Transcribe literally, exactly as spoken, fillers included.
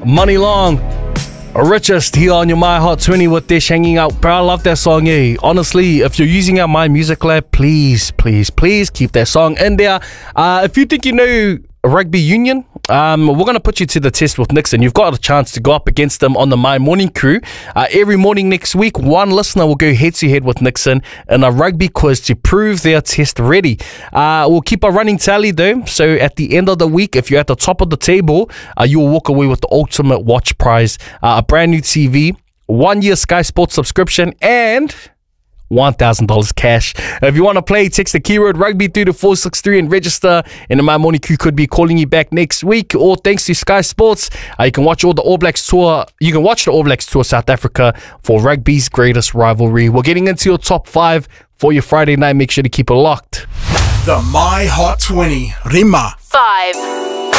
Money Long, Richest here on your My Hot twenty with Dish hanging out. Bro, I love that song, eh? Honestly, if you're using our My Music Lab, please, please, please keep that song in there. Uh, if you think you know rugby union, um, we're going to put you to the test with Nixon. You've got a chance to go up against them on the My Morning Crew. Uh, every morning next week, one listener will go head-to-head with Nixon in a rugby quiz to prove their test ready. Uh, we'll keep a running tally though, so at the end of the week, if you're at the top of the table, uh, you'll walk away with the ultimate watch prize, uh, a brand new T V, one year Sky Sports subscription, and one thousand dollars cash. If you want to play, text the keyword rugby through to four six three and register. And the My Morning Crew could be calling you back next week. Or thanks to Sky Sports, uh, you can watch all the All Blacks tour. You can watch the All Blacks tour South Africa for rugby's greatest rivalry. We're getting into your top five for your Friday night. Make sure to keep it locked. The My Hot twenty. Rima. Five.